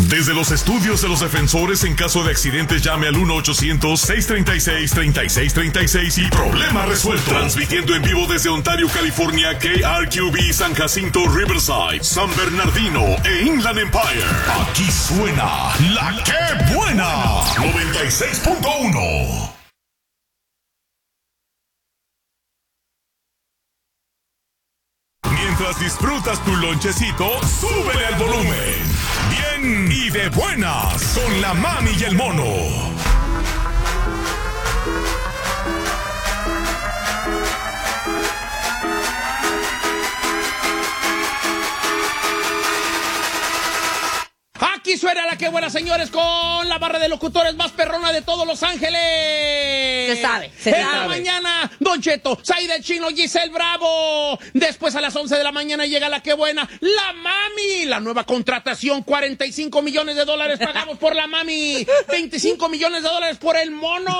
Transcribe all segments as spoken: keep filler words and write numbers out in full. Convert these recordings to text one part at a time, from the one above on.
Desde los estudios de los defensores, en caso de accidentes, llame al uno ochocientos, seiscientos treinta y seis, treinta y seis treinta y seis y problema resuelto. Transmitiendo en vivo desde Ontario, California, K R Q B, San Jacinto, Riverside, San Bernardino e Inland Empire. Aquí suena La Que Buena, noventa y seis punto uno. Mientras disfrutas tu lonchecito, súbele al volumen. Bien y de buenas, con la mami y el mono. Aquí suena La Que Buena, señores, con la barra de locutores más perrona de todos Los Ángeles. Se sabe, se en sabe. la mañana, Don Cheto, Zaida el Chino, Giselle Bravo. Después a las once de la mañana llega La Que Buena, la mami. La nueva contratación, cuarenta y cinco millones de dólares pagamos por la mami. veinticinco millones de dólares por el mono.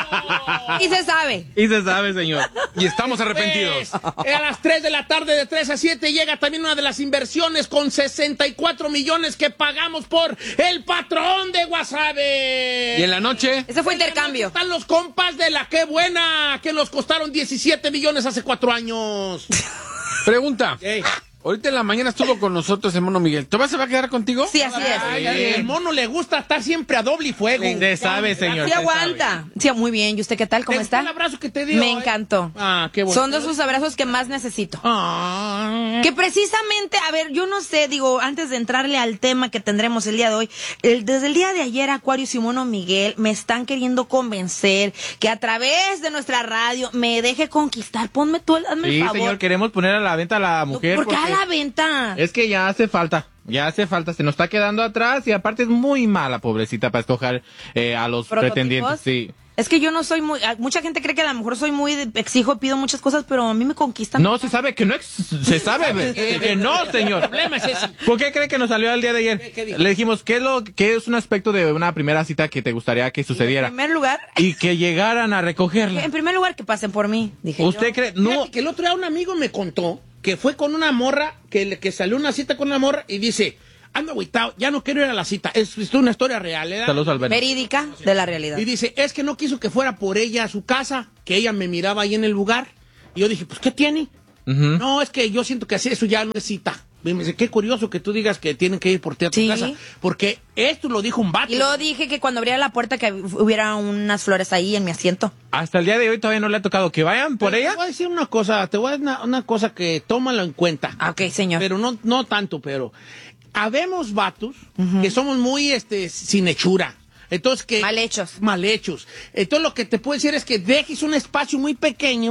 Y se sabe. Y se sabe, señor. Y estamos arrepentidos. Pues, a las tres de la tarde, de tres a siete, llega también una de las inversiones con sesenta y cuatro millones que pagamos por el patrón de Guasave. ¿Y en la noche? Ese fue intercambio. Están los compas de La Que Buena, que nos costaron diecisiete millones hace cuatro años. Pregunta. Hey. Ahorita en la mañana estuvo con nosotros el mono Miguel. ¿Tú vas a quedar contigo? Sí, así es. Ay, ay, el mono le gusta estar siempre a doble y fuego. Se sabe, señor. Sí aguanta. Sí, muy bien. ¿Y usted qué tal? ¿Cómo ¿Te está? gustó el abrazo que te dio? Me eh? encantó. Ah, qué bueno. Son de sus abrazos que más necesito. Ah. Que precisamente, a ver, yo no sé, digo, antes de entrarle al tema que tendremos el día de hoy, el, desde el día de ayer, Aquarius y Mono Miguel me están queriendo convencer que a través de nuestra radio me deje conquistar. Ponme tú, el- hazme Sí, el favor. señor, queremos poner a la venta a la mujer. ¿Por qué a porque la venta? Es que ya hace falta. Ya hace falta, se nos está quedando atrás y aparte es muy mala, pobrecita, para escoger eh, a los ¿Prototipos? pretendientes. Sí. Es que yo no soy muy... Mucha gente cree que a lo mejor soy muy... de- exijo, pido muchas cosas, pero a mí me conquistan. No, se sabe que no ex- se sabe que, que no, señor. El problema es ese. ¿Por qué cree que nos salió el día de ¿Qué- ayer? qué dijo? Le dijimos, ¿qué es, lo, ¿qué es un aspecto de una primera cita que te gustaría que sucediera? En primer lugar... Y que llegaran a recogerla. En primer lugar, que pasen por mí, dije ¿Usted yo. cree? No. No. Que el otro día un amigo me contó que fue con una morra, que, le- que salió una cita con una morra y dice, ando agüitado, ya no quiero ir a la cita. Es, es una historia real, ¿eh? Saludos al Beni. Verídica de la realidad. Y dice, es que no quiso que fuera por ella a su casa, que ella me miraba ahí en el lugar. Y yo dije, pues, ¿qué tiene? Ujú. No, es que yo siento que así eso ya no es cita. Y me dice, qué curioso que tú digas que tienen que ir por ti a tu Sí. casa. Porque esto lo dijo un vato. Y luego dije que cuando abriera la puerta que hubiera unas flores ahí en mi asiento. Hasta el día de hoy todavía no le ha tocado que vayan por Pero ella. Te voy a decir una cosa, te voy a decir una, una cosa que tómalo en cuenta. Ah, ok, señor. Pero no, no tanto, pero habemos vatos que somos muy este sin hechura. Entonces que Mal hechos. Mal hechos. Entonces lo que te puedo decir es que dejes un espacio muy pequeño